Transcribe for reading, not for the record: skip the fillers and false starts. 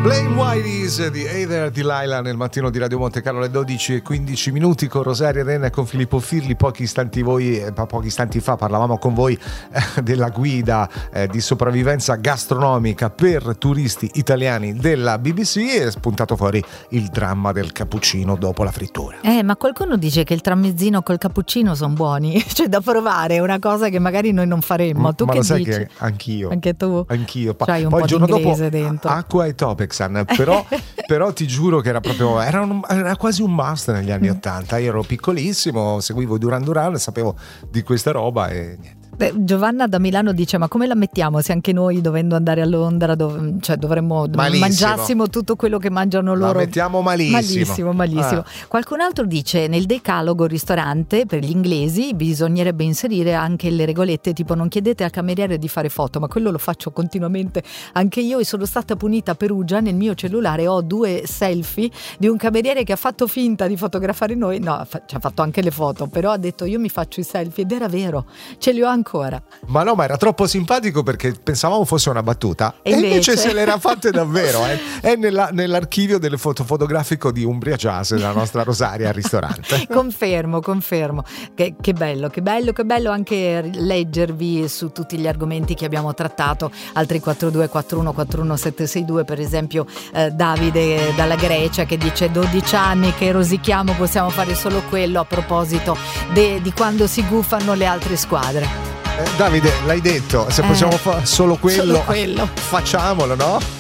Blame Whiteys di Heather Delilah nel mattino di Radio Monte Carlo alle 12:15 con Rosaria Renna e con Filippo Firli. Pochi istanti fa parlavamo con voi della guida di sopravvivenza gastronomica per turisti italiani della BBC e è spuntato fuori il dramma del cappuccino dopo la frittura. Ma qualcuno dice che il tramezzino col cappuccino sono buoni, cioè da provare, è una cosa che magari noi non faremmo. Tu ma che lo sai dici? Che anch'io. Anche tu? Anch'io. C'hai un poi po' il giorno di dopo inglese dentro. acqua e Topexan, però ti giuro che era quasi un must negli anni '80. Io ero piccolissimo, seguivo Duran Duran, sapevo di questa roba e niente. Giovanna da Milano dice: ma come la mettiamo se anche noi, dovendo andare a Londra, dovremmo mangiassimo tutto quello che mangiano loro? La mettiamo malissimo. Qualcun altro dice: nel decalogo ristorante per gli inglesi bisognerebbe inserire anche le regolette tipo non chiedete al cameriere di fare foto, ma quello lo faccio continuamente anche io e sono stata punita a Perugia. Nel mio cellulare ho 2 selfie di un cameriere che ha fatto finta di fotografare noi, ci ha fatto anche le foto, però ha detto io mi faccio i selfie, ed era vero, ce li ho ancora. Ma no, ma era troppo simpatico perché pensavamo fosse una battuta e invece se l'era fatte davvero. È nell'archivio delle fotografico di Umbria Jazz della nostra Rosaria al ristorante. Confermo che bello anche leggervi su tutti gli argomenti che abbiamo trattato al 342 41 41 762, per esempio Davide dalla Grecia che dice 12 anni che rosichiamo, possiamo fare solo quello, a proposito di quando si gufano le altre squadre. Davide, l'hai detto, se possiamo fare solo quello, facciamolo, no?